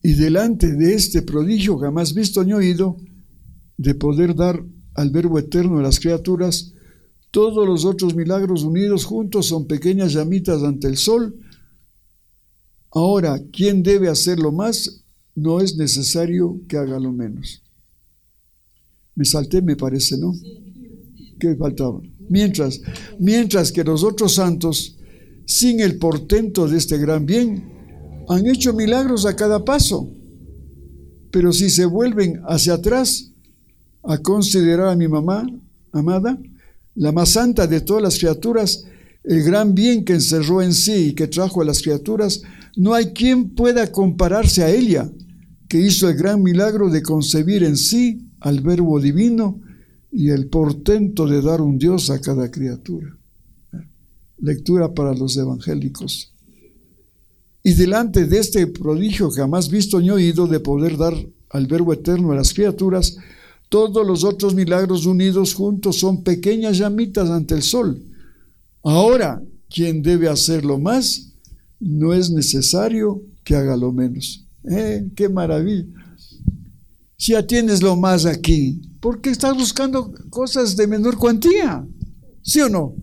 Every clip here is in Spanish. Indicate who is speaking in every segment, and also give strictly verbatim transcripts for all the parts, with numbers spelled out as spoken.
Speaker 1: Y delante de este prodigio jamás visto ni oído, de poder dar al Verbo eterno a las criaturas, todos los otros milagros unidos juntos son pequeñas llamitas ante el sol. Ahora, ¿quién debe hacerlo más? No es necesario que haga lo menos. Me salté, me parece, ¿no? ¿Qué faltaba? Mientras, mientras que los otros santos, sin el portento de este gran bien, han hecho milagros a cada paso. Pero si se vuelven hacia atrás a considerar a mi mamá amada, la más santa de todas las criaturas, el gran bien que encerró en sí y que trajo a las criaturas, no hay quien pueda compararse a ella, que hizo el gran milagro de concebir en sí al Verbo divino y el portento de dar un Dios a cada criatura. Lectura para los evangélicos. Y delante de este prodigio jamás visto ni oído de poder dar al Verbo eterno a las criaturas, todos los otros milagros unidos juntos son pequeñas llamitas ante el sol. Ahora, quien debe hacerlo más, no es necesario que haga lo menos. ¡Eh, qué maravilla! Si ya tienes lo más aquí, ¿por qué estás buscando cosas de menor cuantía? ¿Sí o no?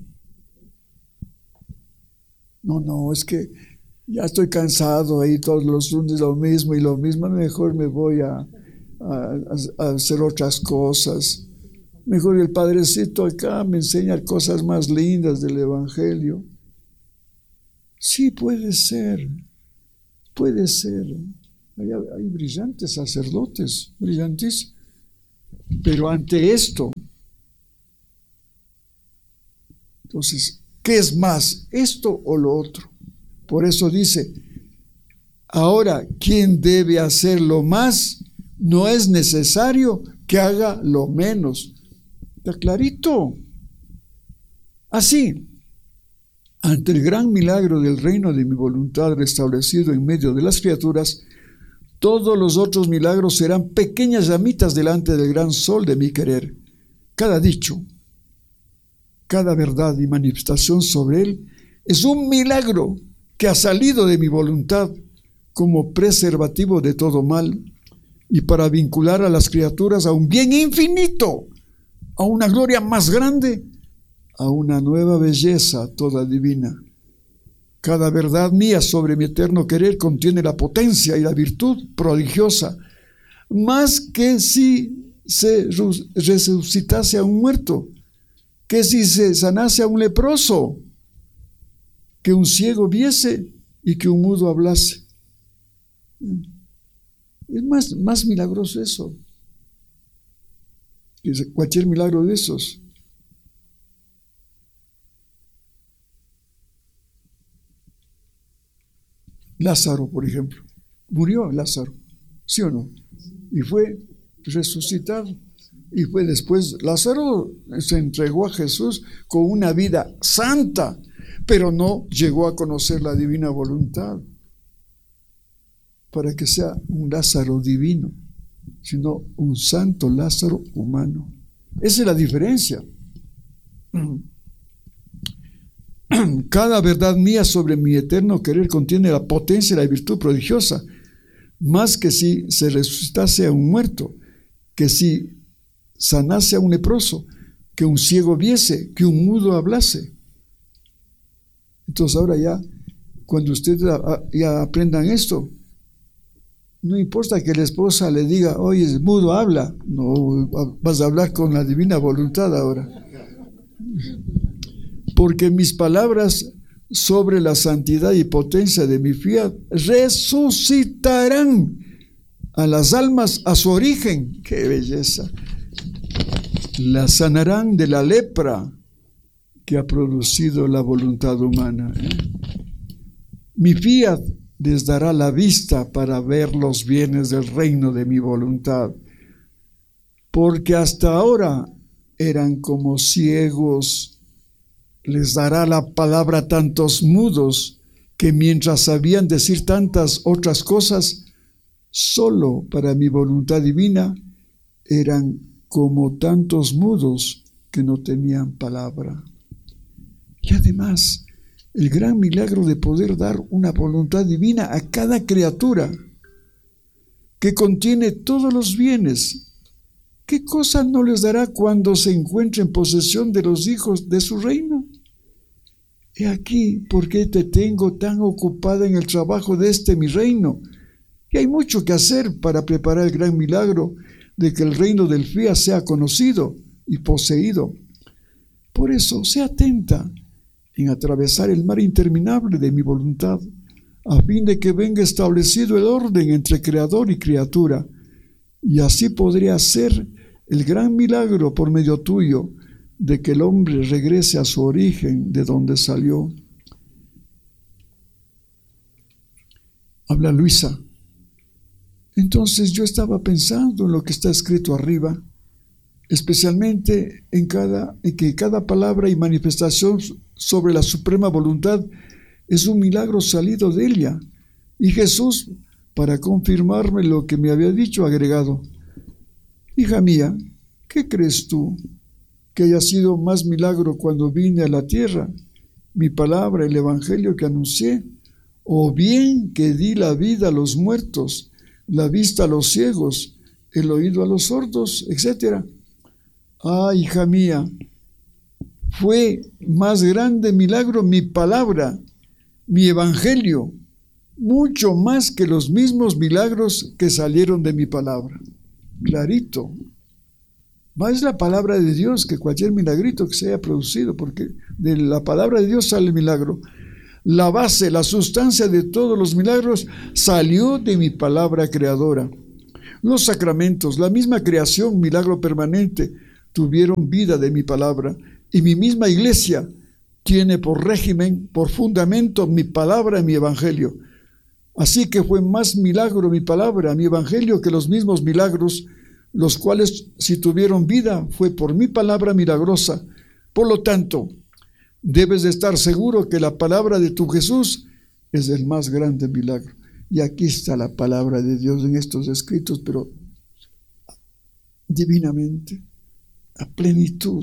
Speaker 1: No, no, es que ya estoy cansado ahí todos los lunes lo mismo y lo mismo, mejor me voy a, a, a hacer otras cosas. Mejor el Padrecito acá me enseña cosas más lindas del Evangelio. Sí, puede ser, puede ser. Hay, hay brillantes sacerdotes, brillantes. Pero ante esto, entonces, ¿qué es más, esto o lo otro? Por eso dice, ahora, ¿quién debe hacer lo más? No es necesario que haga lo menos. Está clarito. Así, ante el gran milagro del reino de mi voluntad restablecido en medio de las criaturas, todos los otros milagros serán pequeñas llamitas delante del gran sol de mi querer. Cada dicho, cada verdad y manifestación sobre él es un milagro que ha salido de mi voluntad como preservativo de todo mal y para vincular a las criaturas a un bien infinito, a una gloria más grande, a una nueva belleza toda divina. Cada verdad mía sobre mi eterno querer contiene la potencia y la virtud prodigiosa, más que si se resucitase a un muerto, que si se sanase a un leproso, que un ciego viese y que un mudo hablase. Es más, más milagroso eso que cualquier milagro de esos. Lázaro, por ejemplo, murió Lázaro, ¿sí o no? Y fue resucitado. Y fue después, Lázaro se entregó a Jesús con una vida santa, pero no llegó a conocer la divina voluntad para que sea un Lázaro divino, sino un santo Lázaro humano. Esa es la diferencia. Cada verdad mía sobre mi eterno querer contiene la potencia y la virtud prodigiosa, más que si se resucitase a un muerto, que si sanase a un leproso, que un ciego viese, que un mudo hablase. Entonces ahora ya, cuando ustedes ya aprendan esto, no importa que la esposa le diga, oye, mudo, habla. No, vas a hablar con la divina voluntad ahora. Porque mis palabras sobre la santidad y potencia de mi fiat resucitarán a las almas a su origen. ¡Qué belleza! La sanarán de la lepra que ha producido la voluntad humana. ¿eh? Mi fiat les dará la vista para ver los bienes del reino de mi voluntad, porque hasta ahora eran como ciegos. Les dará la palabra a tantos mudos que mientras sabían decir tantas otras cosas, solo para mi voluntad divina eran como tantos mudos que no tenían palabra. Y además, el gran milagro de poder dar una voluntad divina a cada criatura. que contiene todos los bienes, ¿qué cosa no les dará cuando se encuentre en posesión de los hijos de su reino? He aquí por qué te tengo tan ocupada en el trabajo de este mi reino. Y hay mucho que hacer para preparar el gran milagro de que el reino del Fía sea conocido y poseído. Por eso, sé atenta en atravesar el mar interminable de mi voluntad, a fin de que venga establecido el orden entre creador y criatura, y así podría hacer el gran milagro por medio tuyo, de que el hombre regrese a su origen, de donde salió. Habla Luisa. Entonces yo estaba pensando en lo que está escrito arriba, especialmente en, cada, en que cada palabra y manifestación sobre la suprema voluntad es un milagro salido de ella. Y Jesús, para confirmarme lo que me había dicho, ha agregado: hija mía, ¿qué crees tú? ¿Que haya sido más milagro cuando vine a la tierra, mi palabra, el evangelio que anuncié? ¿O bien que di la vida a los muertos, la vista a los ciegos, el oído a los sordos, etcétera? Ah, hija mía, fue más grande milagro mi palabra, mi evangelio, mucho más que los mismos milagros que salieron de mi palabra. Clarito. Más la palabra de Dios que cualquier milagrito que se haya producido, porque de la palabra de Dios sale el milagro. La base, la sustancia de todos los milagros salió de mi palabra creadora. Los sacramentos, la misma creación, milagro permanente, tuvieron vida de mi palabra. Y mi misma iglesia tiene por régimen, por fundamento, mi palabra y mi evangelio. Así que fue más milagro mi palabra, mi evangelio, que los mismos milagros, los cuales, si tuvieron vida, fue por mi palabra milagrosa. Por lo tanto, debes de estar seguro que la palabra de tu Jesús es el más grande milagro. Y aquí está la palabra de Dios en estos escritos, pero divinamente, a plenitud.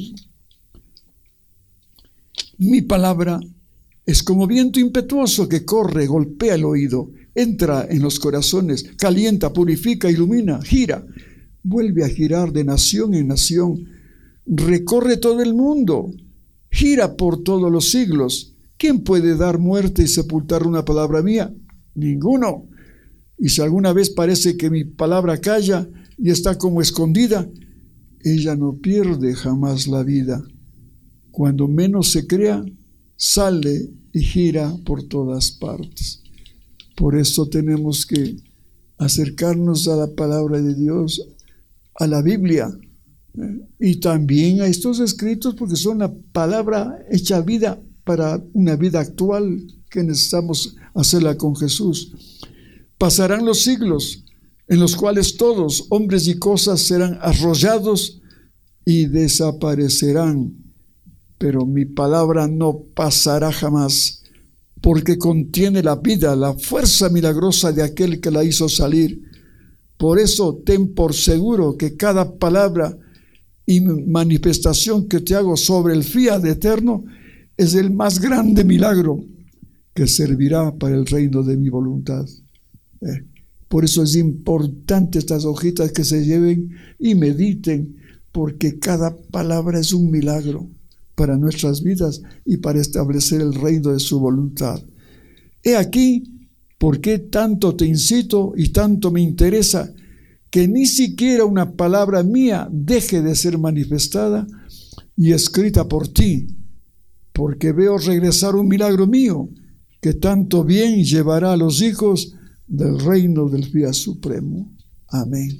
Speaker 1: Mi palabra es como viento impetuoso que corre, golpea el oído, entra en los corazones, calienta, purifica, ilumina, gira, vuelve a girar de nación en nación, recorre todo el mundo, gira por todos los siglos. ¿Quién puede dar muerte y sepultar una palabra mía? Ninguno. Y si alguna vez parece que mi palabra calla y está como escondida, ella no pierde jamás la vida. Cuando menos se crea, sale y gira por todas partes. Por eso tenemos que acercarnos a la palabra de Dios, a la Biblia, ¿eh? Y también a estos escritos, porque son la palabra hecha vida para una vida actual que necesitamos hacerla con Jesús. Pasarán los siglos en los cuales todos, hombres y cosas, serán arrollados y desaparecerán. Pero mi palabra no pasará jamás, porque contiene la vida, la fuerza milagrosa de aquel que la hizo salir. Por eso ten por seguro que cada palabra y manifestación que te hago sobre el fiat eterno es el más grande milagro que servirá para el reino de mi voluntad. Eh, por eso es importante estas hojitas que se lleven y mediten, porque cada palabra es un milagro para nuestras vidas y para establecer el reino de su voluntad. He aquí por qué tanto te incito y tanto me interesa que ni siquiera una palabra mía deje de ser manifestada y escrita por ti, porque veo regresar un milagro mío que tanto bien llevará a los hijos del reino del Fiat Supremo. Amén.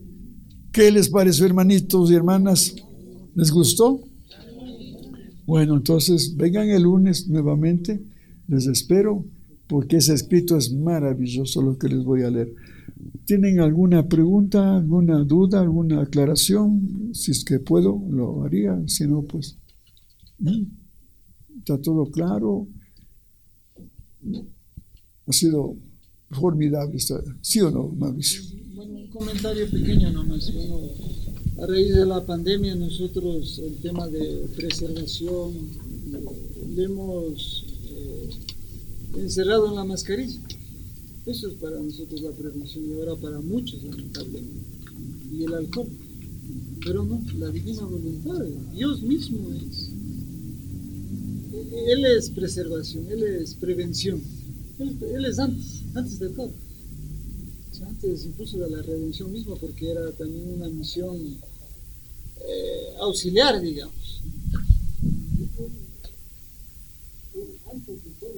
Speaker 1: ¿Qué les pareció, hermanitos y hermanas? ¿Les gustó? Bueno, entonces vengan el lunes nuevamente, les espero, porque ese escrito es maravilloso lo que les voy a leer. ¿Tienen alguna pregunta, alguna duda, alguna aclaración? Si es que puedo, lo haría, si no, pues, ¿está todo claro? Ha sido formidable, ¿sí o no, Mauricio?
Speaker 2: Bueno, un comentario pequeño nomás. Bueno, a raíz de la pandemia nosotros el tema de preservación lo hemos eh, encerrado en la mascarilla. Eso es para nosotros la prevención y ahora para muchos, lamentablemente. Y el alcohol. Pero no, la divina voluntad, Dios mismo es. Él es preservación, Él es prevención. Él, él es antes, antes de todo. O sea, antes incluso de la redención misma, porque era también una misión eh, auxiliar, digamos. Antes de todo,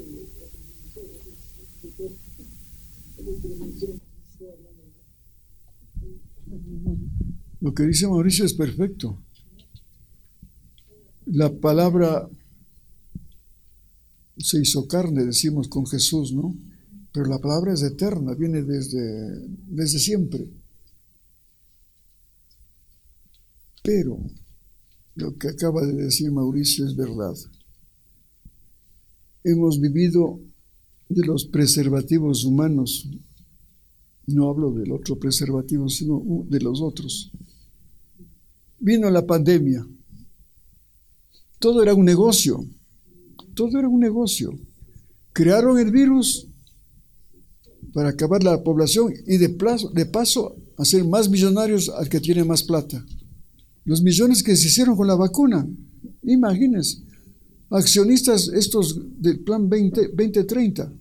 Speaker 1: lo que dice Mauricio es perfecto. La palabra se hizo carne, decimos con Jesús, ¿no? Pero la palabra es eterna, viene desde, desde siempre. Pero lo que acaba de decir Mauricio es verdad. Hemos vivido de los preservativos humanos. No hablo del otro preservativo, sino de los otros. Vino la pandemia. Todo era un negocio. Todo era un negocio. Crearon el virus para acabar la población y de, plazo, de paso hacer más millonarios al que tiene más plata. Los millones que se hicieron con la vacuna, imagínense, accionistas estos del plan veinte treinta.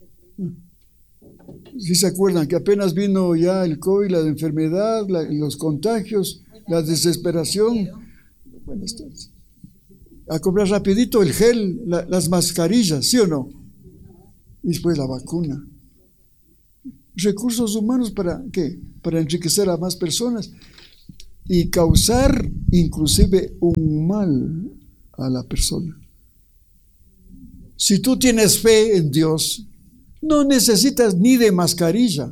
Speaker 1: Si se acuerdan que apenas vino ya el COVID, la enfermedad, la, los contagios, la desesperación. Buenas tardes. A comprar rapidito el gel, la, las mascarillas, ¿sí o no? Y después la vacuna. Recursos humanos para ¿qué? Para enriquecer a más personas y causar inclusive un mal a la persona. Si tú tienes fe en Dios, no necesitas ni de mascarilla.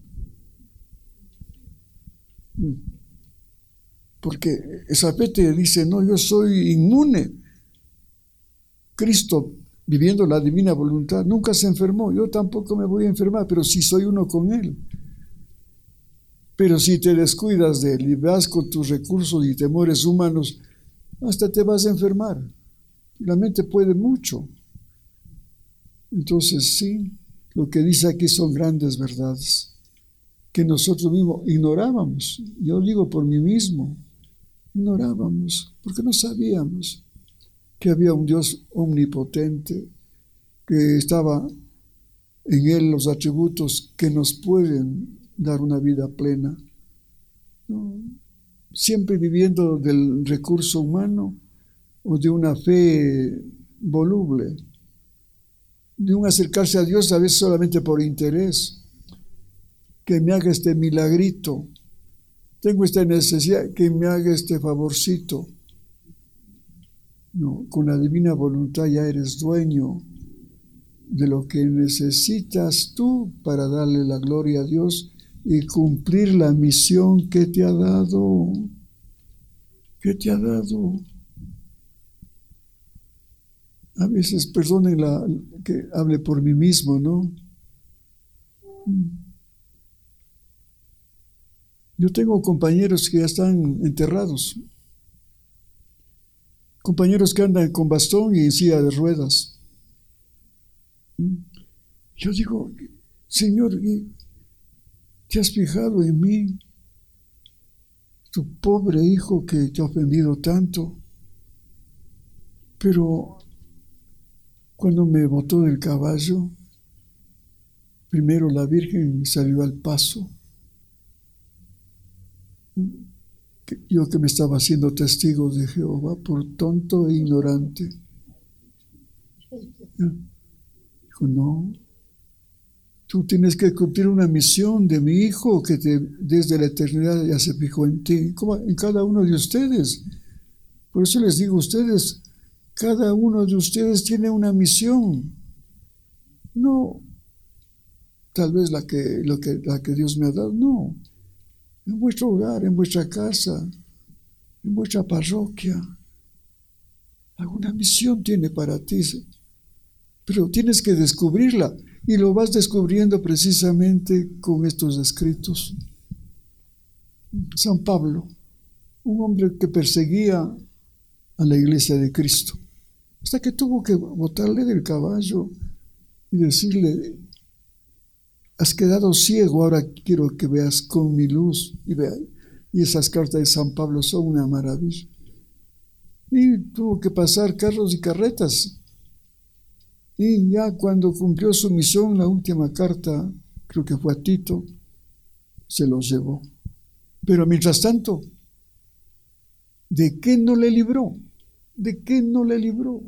Speaker 1: Porque esa fe te dice, no, yo soy inmune. Cristo, viviendo la divina voluntad, nunca se enfermó. Yo tampoco me voy a enfermar, pero sí soy uno con Él. Pero si te descuidas de Él y vas con tus recursos y temores humanos, hasta te vas a enfermar. La mente puede mucho. Entonces sí, lo que dice aquí son grandes verdades que nosotros mismos ignorábamos. Yo digo por mí mismo, ignorábamos, porque no sabíamos que había un Dios omnipotente, que estaba en Él los atributos que nos pueden dar una vida plena. ¿No? Siempre viviendo del recurso humano o de una fe voluble, de un acercarse a Dios a veces solamente por interés, que me haga este milagrito, tengo esta necesidad, que me haga este favorcito. No, con la divina voluntad ya eres dueño de lo que necesitas tú para darle la gloria a Dios y cumplir la misión que te ha dado, que te ha dado. A veces, perdonen la, que hable por mí mismo, ¿no? Yo tengo compañeros que ya están enterrados, compañeros que andan con bastón y en silla de ruedas. Yo digo, Señor, ¿te has fijado en mí? Tu pobre hijo que te ha ofendido tanto. Pero cuando me botó del caballo, primero la Virgen salió al paso. Yo que me estaba haciendo testigo de Jehová por tonto e ignorante. Dijo, no, tú tienes que cumplir una misión de mi hijo que te, desde la eternidad ya se fijó en ti, como en cada uno de ustedes. Por eso les digo a ustedes, cada uno de ustedes tiene una misión. No, tal vez la que, lo que, la que Dios me ha dado, no. En vuestro hogar, en vuestra casa, en vuestra parroquia. Alguna misión tiene para ti, pero tienes que descubrirla y lo vas descubriendo precisamente con estos escritos. San Pablo, un hombre que perseguía a la iglesia de Cristo, hasta que tuvo que botarle del caballo y decirle, has quedado ciego, ahora quiero que veas con mi luz. Y vea, y esas cartas de San Pablo son una maravilla. Y tuvo que pasar carros y carretas. Y ya cuando cumplió su misión, la última carta, creo que fue a Tito, se los llevó. Pero mientras tanto, ¿de qué no le libró? ¿De qué no le libró?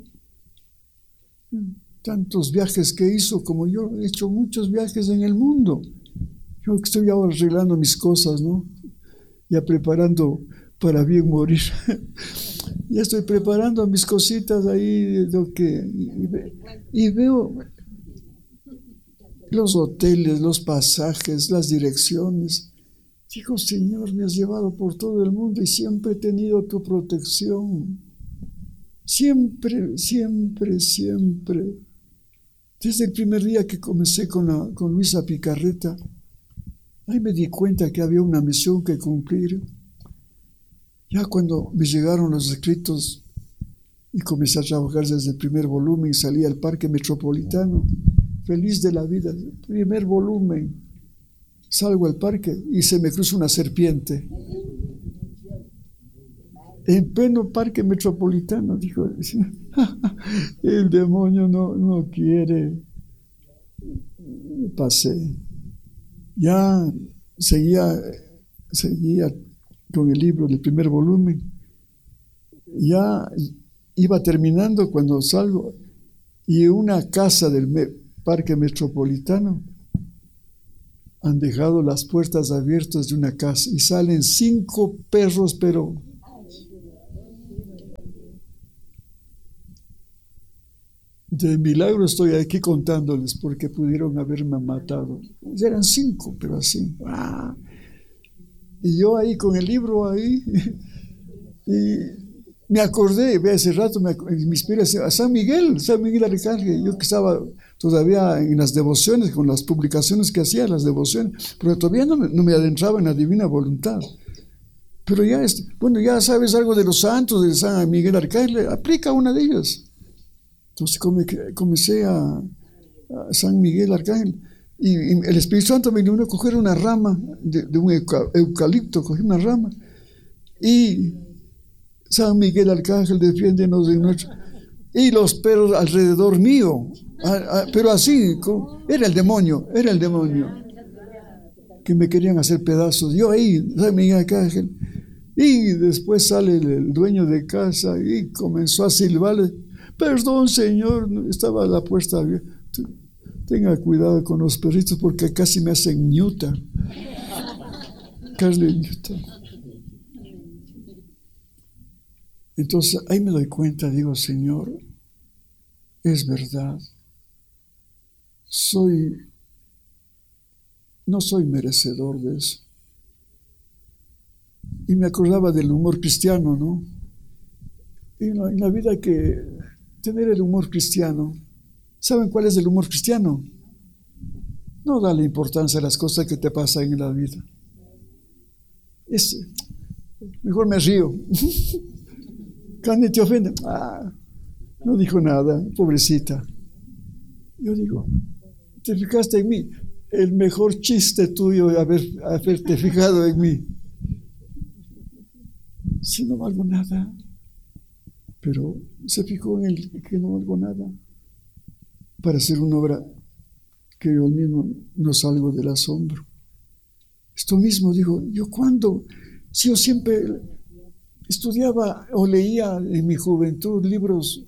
Speaker 1: Tantos viajes que hizo, como yo he hecho muchos viajes en el mundo. Yo estoy ahora arreglando mis cosas, ¿no? Ya preparando para bien morir. Ya estoy preparando mis cositas ahí, lo que, y, y veo los hoteles, los pasajes, las direcciones. Digo, Señor, me has llevado por todo el mundo y siempre he tenido tu protección. Siempre, siempre, siempre. Desde el primer día que comencé con, la, con Luisa Picarreta, ahí me di cuenta que había una misión que cumplir. Ya cuando me llegaron los escritos y comencé a trabajar desde el primer volumen, salí al Parque Metropolitano, feliz de la vida, primer volumen, salgo al parque y se me cruza una serpiente. En pleno Parque Metropolitano, dijo, el demonio no, no quiere. Pasé. Ya seguía, seguía con el libro del primer volumen. Ya iba terminando cuando salgo y una casa del me- Parque Metropolitano han dejado las puertas abiertas de una casa y salen cinco perros, pero de milagro estoy aquí contándoles porque pudieron haberme matado. Eran cinco, pero así. ¡Ah! Y yo ahí con el libro ahí, y me acordé, ve, hace rato me, me inspiré a San Miguel, San Miguel Arcángel. Yo que estaba todavía en las devociones, con las publicaciones que hacía, las devociones, pero todavía no me, no me adentraba en la divina voluntad. Pero ya, es, bueno, ya sabes algo de los santos, de San Miguel Arcángel, aplica una de ellas. Entonces comencé a, a San Miguel Arcángel. Y, y el Espíritu Santo me vino a coger una rama de, de un eucalipto, cogí una rama. Y San Miguel Arcángel, defiéndenos de nuestro. Y los perros alrededor mío, a, a, pero así, con, era el demonio, era el demonio, que me querían hacer pedazos. Yo ahí, San Miguel Arcángel. Y después sale el, el dueño de casa y comenzó a silbarle. Perdón, señor, estaba la puerta abierta. Tenga cuidado con los perritos porque casi me hacen ñuta. Carne ñuta. Entonces ahí me doy cuenta, digo, Señor, es verdad. Soy, no soy merecedor de eso. Y me acordaba del humor cristiano, ¿no? Y en la, en la vida hay que tener el humor cristiano. ¿Saben cuál es el humor cristiano? No darle importancia a las cosas que te pasan en la vida. Es, mejor me río. Cuando te ofenden, ah, no dijo nada, pobrecita. Yo digo, ¿te fijaste en mí? El mejor chiste tuyo es haber, haberte fijado en mí. Si no valgo nada, pero se fijó en él que no valgo nada. Para hacer una obra que yo mismo no salgo del asombro. Esto mismo digo, yo cuando, si yo siempre estudiaba o leía en mi juventud libros,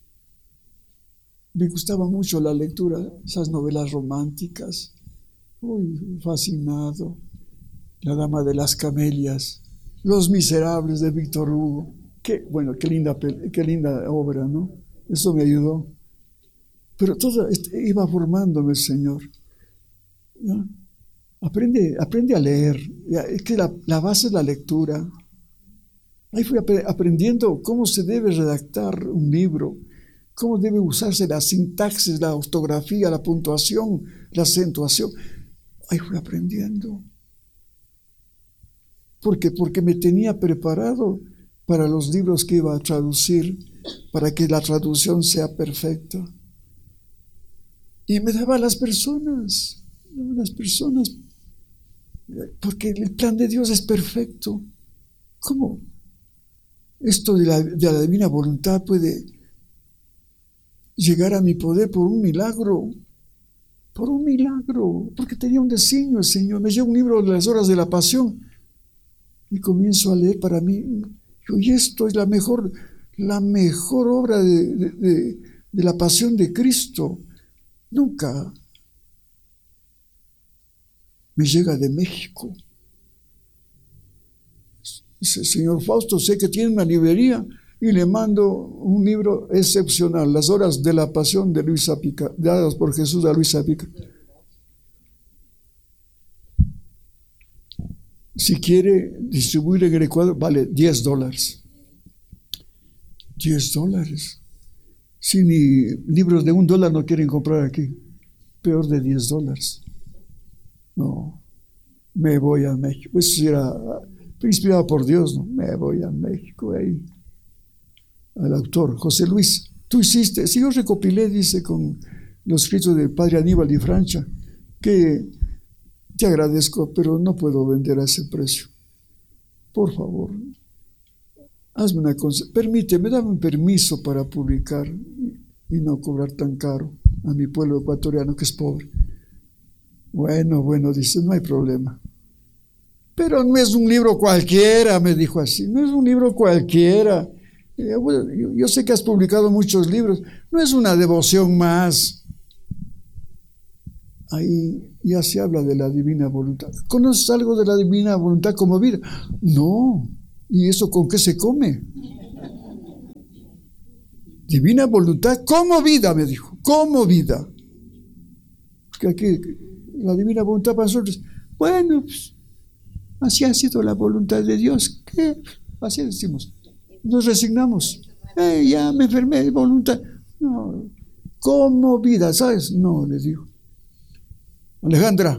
Speaker 1: me gustaba mucho la lectura, esas novelas románticas, uy, fascinado, La Dama de las Camelias, Los Miserables de Víctor Hugo, qué, bueno, qué linda, qué linda obra, ¿no? Eso me ayudó. Pero todo iba formándome el Señor. ¿No? Aprende, aprende a leer. Es que la, la base es la lectura. Ahí fui ap- aprendiendo cómo se debe redactar un libro, cómo debe usarse la sintaxis, la ortografía, la puntuación, la acentuación. Ahí fui aprendiendo. ¿Por qué? Porque me tenía preparado para los libros que iba a traducir, para que la traducción sea perfecta. Y me daba a las personas, Las personas, porque el plan de Dios es perfecto. ¿Cómo esto de la, de la divina voluntad puede llegar a mi poder por un milagro? Por un milagro, porque tenía un designio el Señor. Me llega un libro de las horas de la pasión y comienzo a leer para mí. Y esto es la mejor, la mejor obra de, de, de, de la pasión de Cristo. Nunca me llega de México. Dice, señor Fausto, sé que tiene una librería y le mando un libro excepcional, Las horas de la pasión de Luisa Pica, dadas por Jesús a Luisa Pica. Si quiere distribuir en el Ecuador, vale diez dólares. diez dólares. Si ni libros de un dólar no quieren comprar aquí, peor de diez dólares. No, me voy a México. Eso era inspirado por Dios, ¿no? Me voy a México ahí. Al autor, José Luis, tú hiciste, si yo recopilé, dice, con los escritos del padre Aníbal Di Francia, que te agradezco, pero no puedo vender a ese precio. Por favor, hazme una cosa, permíteme, dame un permiso para publicar y no cobrar tan caro a mi pueblo ecuatoriano que es pobre. Bueno, bueno, dice, no hay problema. Pero no es un libro cualquiera, me dijo así, no es un libro cualquiera. Yo, yo sé que has publicado muchos libros, no es una devoción más. Ahí ya se habla de la divina voluntad. ¿Conoces algo de la divina voluntad como vida? No. ¿Y eso con qué se come? Divina voluntad como vida, me dijo, como vida. Porque aquí la divina voluntad para nosotros, bueno, pues, así ha sido la voluntad de Dios. ¿Qué? Así decimos. Nos resignamos. Eh, ya me enfermé de voluntad. No, como vida, ¿sabes? No, le digo. Alejandra,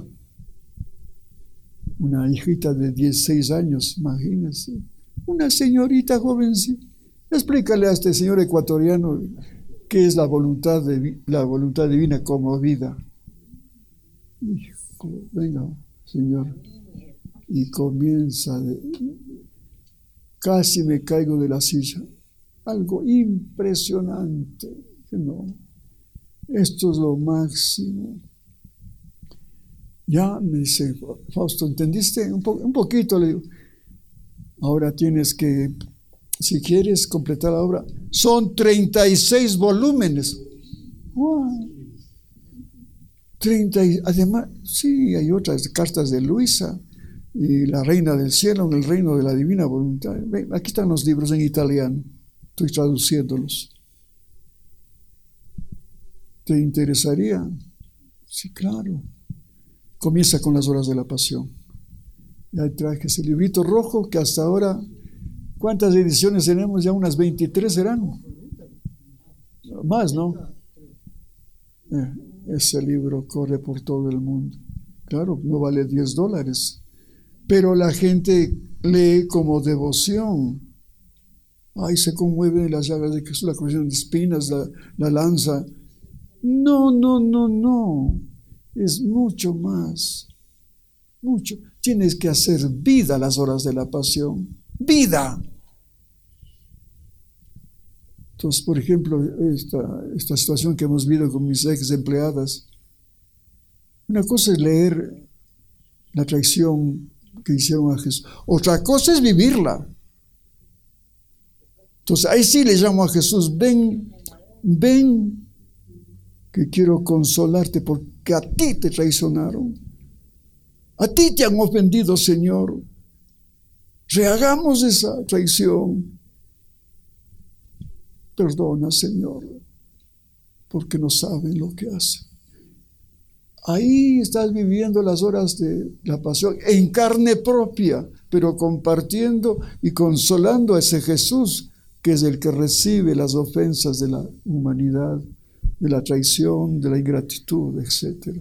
Speaker 1: una hijita de dieciséis años, imagínense, una señorita jovencita, explícale a este señor ecuatoriano qué es la voluntad, de, la voluntad divina como vida. Hijo, venga, Señor, y comienza, de, casi me caigo de la silla, algo impresionante, no, esto es lo máximo. Ya me dice, Fausto, ¿entendiste? Un, po un poquito, le digo. Ahora tienes que, si quieres completar la obra, son treinta y seis volúmenes. Wow. treinta y, además, sí, hay otras cartas de Luisa y la Reina del Cielo en el reino de la divina voluntad. Aquí están los libros en italiano, estoy traduciéndolos. ¿Te interesaría? Sí, claro. Comienza con las horas de la pasión. Ya traje ese librito rojo que hasta ahora, ¿cuántas ediciones tenemos? Ya unas veintitrés serán. Más, ¿no? Eh, ese libro corre por todo el mundo. Claro, no vale diez dólares. Pero la gente lee como devoción. Ay, se conmueven las llagas de Jesús, la corona de espinas, la, la lanza. No, no, no, no. Es mucho más, mucho. Tienes que hacer vida las horas de la pasión, vida. Entonces, por ejemplo, esta, esta situación que hemos vivido con mis ex empleadas, una cosa es leer la traición que hicieron a Jesús, otra cosa es vivirla. Entonces, ahí sí le llamo a Jesús, ven, ven, que quiero consolarte porque a ti te traicionaron, a ti te han ofendido, Señor. Rehagamos esa traición. Perdona, Señor, porque no saben lo que hacen. Ahí estás viviendo las horas de la pasión en carne propia, pero compartiendo y consolando a ese Jesús que es el que recibe las ofensas de la humanidad, de la traición, de la ingratitud, etcétera.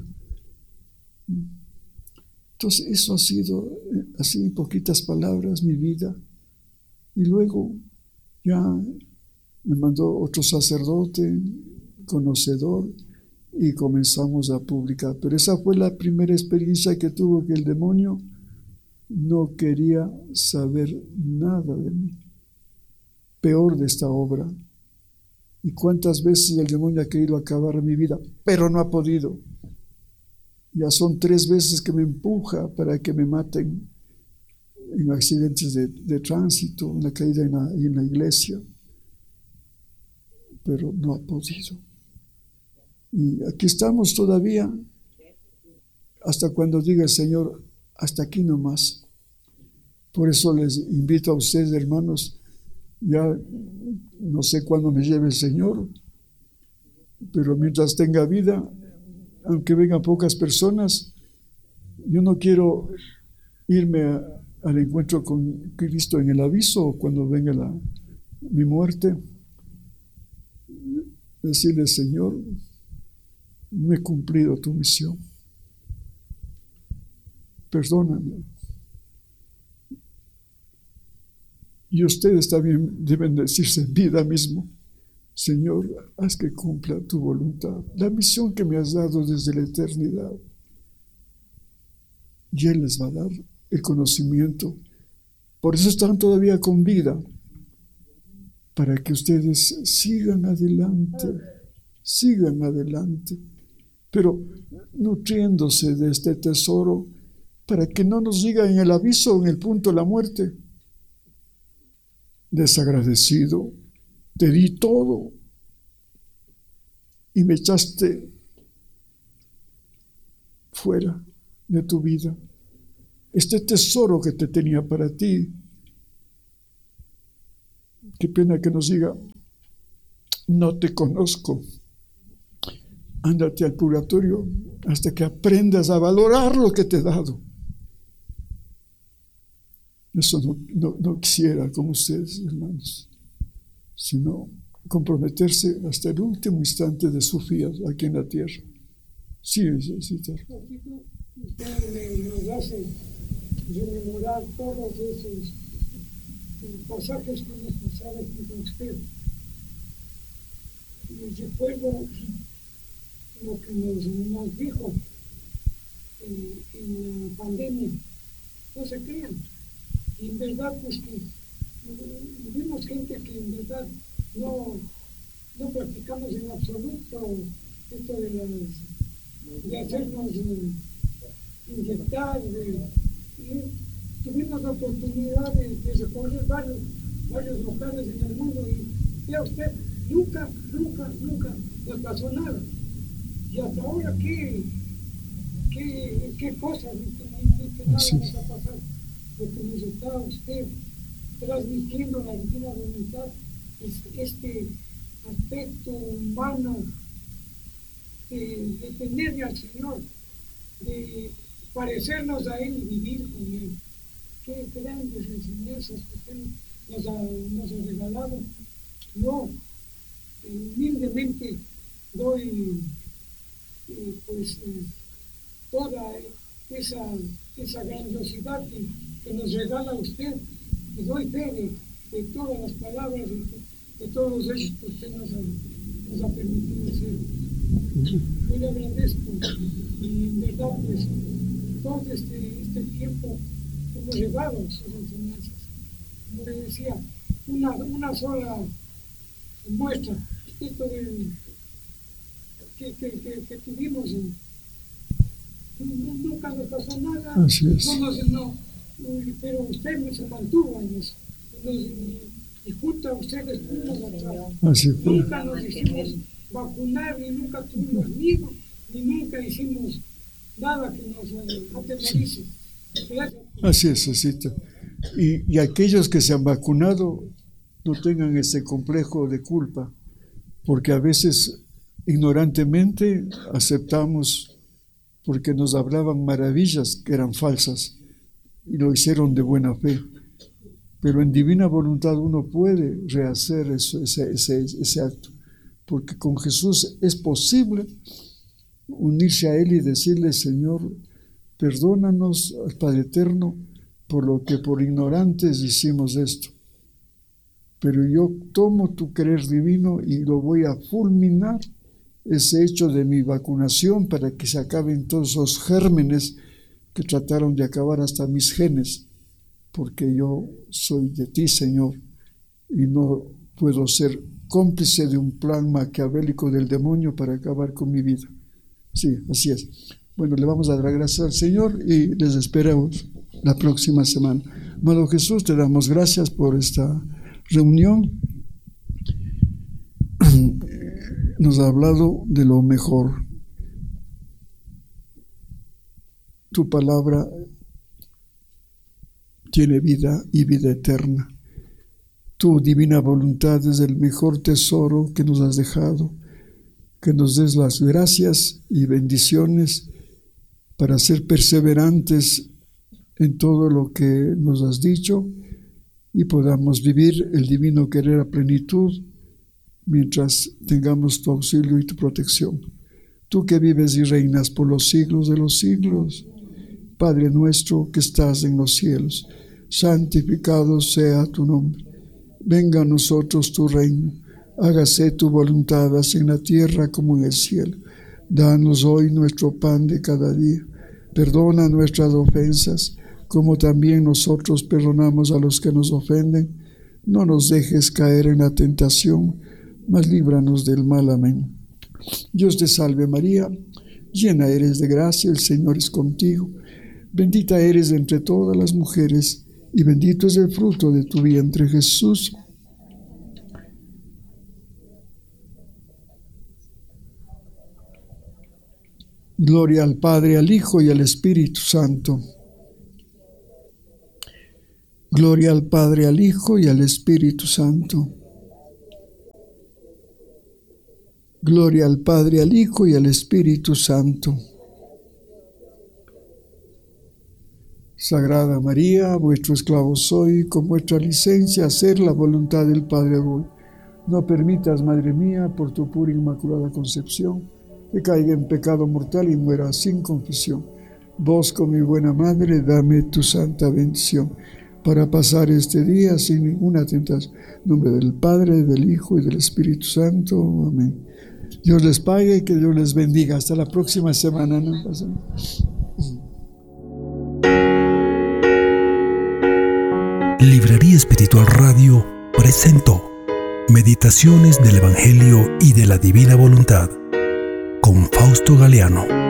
Speaker 1: Entonces eso ha sido, así en poquitas palabras, mi vida. Y luego ya me mandó otro sacerdote, conocedor, y comenzamos a publicar. Pero esa fue la primera experiencia que tuvo, que el demonio no quería saber nada de mí. Peor de esta obra. ¿Y cuántas veces el demonio ha querido acabar mi vida? Pero no ha podido. Ya son tres veces que me empuja para que me maten en accidentes de, de tránsito, en la caída en la, en la iglesia. Pero no ha podido. Y aquí estamos todavía, hasta cuando diga el Señor, hasta aquí nomás. Por eso les invito a ustedes, hermanos, ya no sé cuándo me lleve el Señor, pero mientras tenga vida, aunque vengan pocas personas, yo no quiero irme a, al encuentro con Cristo en el aviso, cuando venga la, mi muerte, decirle, Señor, no he cumplido tu misión, perdóname. Y ustedes también deben decirse en vida mismo, Señor, haz que cumpla tu voluntad, la misión que me has dado desde la eternidad. Y Él les va a dar el conocimiento. Por eso están todavía con vida, para que ustedes sigan adelante, sigan adelante, pero nutriéndose de este tesoro, para que no nos diga en el aviso, en el punto de la muerte, desagradecido, te di todo y me echaste fuera de tu vida. Este tesoro que te tenía para ti, qué pena que nos diga, no te conozco. Ándate al purgatorio hasta que aprendas a valorar lo que te he dado. Eso no, no, no quisiera con ustedes, hermanos, sino comprometerse hasta el último instante de sus vidas aquí en la tierra. Sí, necesitar.
Speaker 3: Usted nos hace rememorar todos esos pasajes que hemos pasado aquí con usted. Y recuerdo lo que nos, nos dijo eh, en la pandemia. No se crean. Y en verdad, pues que vimos gente que en verdad no, no practicamos en absoluto esto de, las, de hacernos eh, inyectar. De, y tuvimos la oportunidad de, de recorrer varios, varios locales en el mundo y vea usted, nunca, nunca, nunca nos pasó nada. Y hasta ahora, ¿qué, qué, qué cosas? Que, que nada nos ha pasado. Lo que nos está usted transmitiendo la divina voluntad es este aspecto humano de, de tenerle al Señor, de parecernos a Él y vivir con Él. Qué grandes enseñanzas que usted nos ha, nos ha regalado. Yo humildemente doy eh, pues eh, toda esa, esa grandiosidad que, que nos regala usted, y doy fe de, de todas las palabras, de, de todos los hechos que usted nos ha, nos ha permitido hacer. Yo le agradezco y en verdad pues todo este, este tiempo hemos llevado sus enseñanzas. Como le decía, una, una sola muestra, esto de, que, que, que, que tuvimos, no, nunca nos pasó nada,
Speaker 1: Así es.
Speaker 3: no, nos, no, pero usted se mantuvo en eso. Nos, y junto a ustedes fuimos atrás.
Speaker 1: Así fue.
Speaker 3: Nunca nos hicimos vacunar, ni nunca tuvimos miedo, ni nunca hicimos nada que nos atemorice.
Speaker 1: Así es, Cecita. Y, y aquellos que se han vacunado no tengan ese complejo de culpa, porque a veces ignorantemente aceptamos porque nos hablaban maravillas que eran falsas y lo hicieron de buena fe. Pero en divina voluntad uno puede rehacer eso, ese, ese, ese acto, porque con Jesús es posible unirse a Él y decirle, Señor, perdónanos al Padre Eterno por lo que por ignorantes hicimos esto. Pero yo tomo tu querer divino y lo voy a fulminar ese hecho de mi vacunación para que se acaben todos esos gérmenes que trataron de acabar hasta mis genes, porque yo soy de ti, Señor, y no puedo ser cómplice de un plan maquiavélico del demonio para acabar con mi vida. Sí, así es. Bueno, le vamos a dar gracias al Señor y les esperamos la próxima semana. Amado Jesús, te damos gracias por esta reunión. Nos ha hablado de lo mejor. Tu palabra tiene vida y vida eterna. Tu divina voluntad es el mejor tesoro que nos has dejado. Que nos des las gracias y bendiciones para ser perseverantes en todo lo que nos has dicho y podamos vivir el divino querer a plenitud mientras tengamos tu auxilio y tu protección. Tú que vives y reinas por los siglos de los siglos, Padre nuestro que estás en los cielos, santificado sea tu nombre. Venga a nosotros tu reino, hágase tu voluntad así en la tierra como en el cielo. Danos hoy nuestro pan de cada día. Perdona nuestras ofensas, como también nosotros perdonamos a los que nos ofenden. No nos dejes caer en la tentación, mas líbranos del mal. Amén. Dios te salve María, llena eres de gracia, el Señor es contigo. Bendita eres entre todas las mujeres, y bendito es el fruto de tu vientre, Jesús. Gloria al Padre, al Hijo y al Espíritu Santo. Gloria al Padre, al Hijo y al Espíritu Santo. Gloria al Padre, al Hijo y al Espíritu Santo. Sagrada María, vuestro esclavo soy, con vuestra licencia hacer la voluntad del Padre voy. No permitas, Madre mía, por tu pura e inmaculada concepción, que caiga en pecado mortal y muera sin confesión. Vos, con mi buena Madre, dame tu santa bendición, para pasar este día sin ninguna tentación. En nombre del Padre, del Hijo y del Espíritu Santo. Amén. Dios les pague y que Dios les bendiga. Hasta la próxima semana, ¿no?
Speaker 4: Librería Espiritual Radio presentó Meditaciones del Evangelio y de la Divina Voluntad con Fausto Galeano.